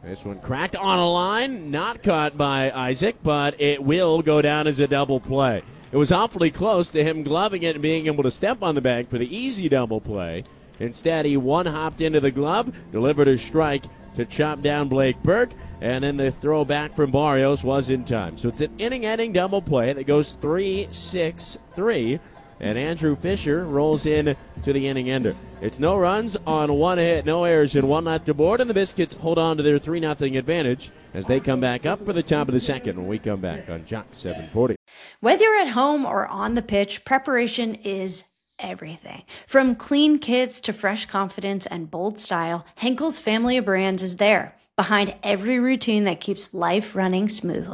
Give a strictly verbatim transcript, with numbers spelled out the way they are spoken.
This one cracked on a line, not caught by Isaac, but it will go down as a double play. It was awfully close to him gloving it and being able to step on the bag for the easy double play. Instead, he one-hopped into the glove, delivered a strike to chop down Blake Burke, and then the throw back from Barrios was in time. So it's an inning-ending double play that goes three six three, and Andrew Fisher rolls in to the inning-ender. It's no runs on one hit, no errors, and one left to board, and the Biscuits hold on to their three nothing advantage as they come back up for the top of the second when we come back on Jock seven forty. Whether you're at home or on the pitch, preparation is everything. From clean kits to fresh confidence and bold style, Henkel's family of brands is there, behind every routine that keeps life running smoothly.